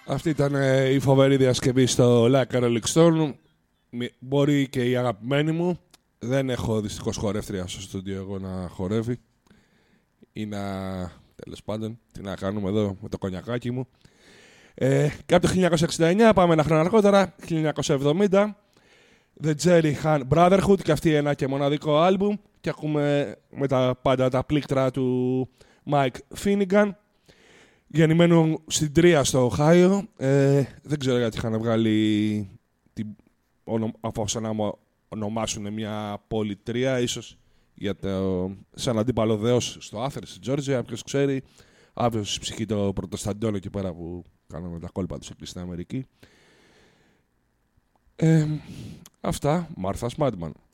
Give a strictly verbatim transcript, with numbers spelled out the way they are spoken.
Αυτή ήταν ε, η φοβερή διασκευή στο Like a Rolling Stone. Μπορεί και η αγαπημένη μου. Δεν έχω δυστυχώς χορεύτρια στο στούντιο εγώ να χορεύει. Ή να... τέλος πάντων, τι να κάνουμε εδώ με το κονιακάκι μου. Ε, και από το χίλια εννιακόσια εξήντα εννιά πάμε ένα χρόνο αργότερα, χίλια εννιακόσια εβδομήντα. The Jerry Han Brotherhood, και αυτή ένα και μοναδικό άλμπουμ. Και ακούμε με τα πάντα τα πλήκτρα του Mike Finnegan. Γεννημένο στην Τρία στο Οχάιο. Ε, δεν ξέρω γιατί είχαν βγάλει την, αφού να ονομάσουν μια πόλη Τρία, ίσως για το, σαν αντίπαλο δέος στο Άθερ, στην Τζόρτζια. Ποιος ξέρει, αύριο στη ψυχή το Πρωτοσταντιόν εκεί πέρα που κάναμε τα κόλπα τους εκεί στην Αμερική. Ε, αυτά, Μάρθας Μάντμαν.